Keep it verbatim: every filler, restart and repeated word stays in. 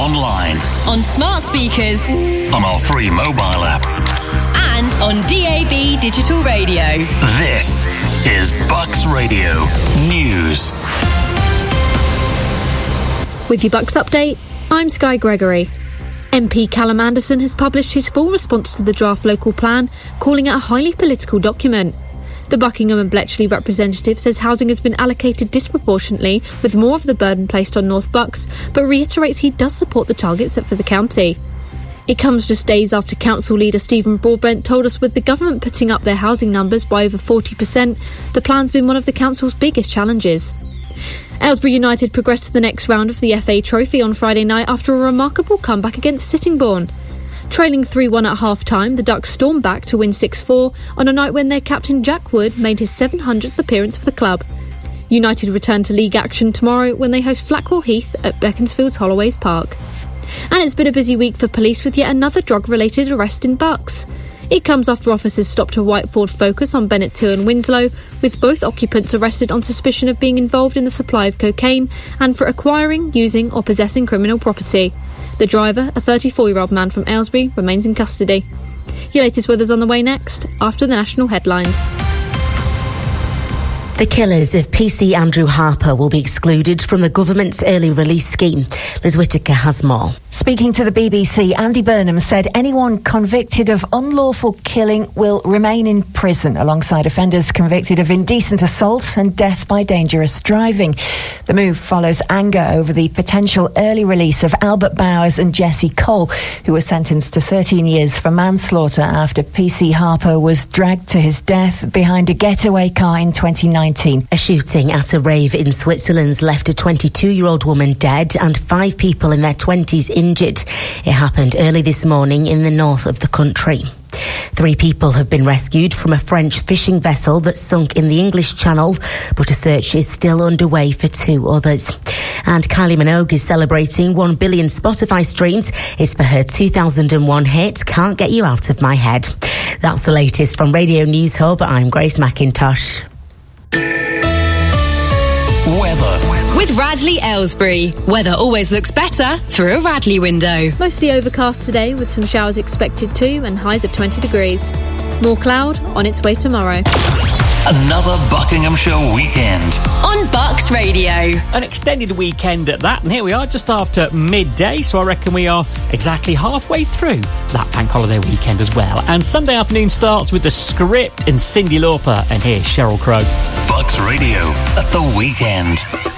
online, on smart speakers, on our free mobile app, and on D A B digital radio. This is Bucks Radio News. With your Bucks update, I'm Sky Gregory. M P Callum Anderson has published his full response to the draft local plan, calling it a highly political document. The Buckingham and Bletchley representative says housing has been allocated disproportionately, with more of the burden placed on North Bucks, but reiterates he does support the targets set for the county. It comes just days after council leader Stephen Broadbent told us with the government putting up their housing numbers by over forty percent, the plan's been one of the council's biggest challenges. Aylesbury United progressed to the next round of the F A Trophy on Friday night after a remarkable comeback against Sittingbourne. Trailing three one at half-time, the Ducks stormed back to win six four on a night when their captain Jack Wood made his seven hundredth appearance for the club. United return to league action tomorrow when they host Flackwell Heath at Beaconsfield's Holloways Park. And it's been a busy week for police with yet another drug-related arrest in Bucks. It comes after officers stopped a white Ford Focus on Bennett's Hill in Winslow, with both occupants arrested on suspicion of being involved in the supply of cocaine and for acquiring, using or possessing criminal property. The driver, a thirty-four-year-old man from Aylesbury, remains in custody. Your latest weather's on the way next, after the national headlines. The killers of P C Andrew Harper will be excluded from the government's early release scheme. Liz Whittaker has more. Speaking to the B B C, Andy Burnham said anyone convicted of unlawful killing will remain in prison alongside offenders convicted of indecent assault and death by dangerous driving. The move follows anger over the potential early release of Albert Bowers and Jesse Cole, who were sentenced to thirteen years for manslaughter after P C Harper was dragged to his death behind a getaway car in twenty nineteen. A shooting at a rave in Switzerland's left a twenty-two-year-old woman dead and five people in their twenties injured. It happened early this morning in the north of the country. Three people have been rescued from a French fishing vessel that sunk in the English Channel, but a search is still underway for two others. And Kylie Minogue is celebrating one billion Spotify streams. It's for her two thousand one hit, Can't Get You Out of My Head. That's the latest from Radio News Hub. I'm Grace McIntosh. Weather. With Radley Aylesbury, weather always looks better through a Radley window. Mostly overcast today with some showers expected too and highs of twenty degrees. More cloud on its way tomorrow. Another Buckinghamshire weekend on Bucks Radio. An extended weekend at that, and here we are just after midday, so I reckon we are exactly halfway through that bank holiday weekend as well. And Sunday afternoon starts with The Script and Cyndi Lauper, and here's Sheryl Crow. Bucks Radio at the weekend.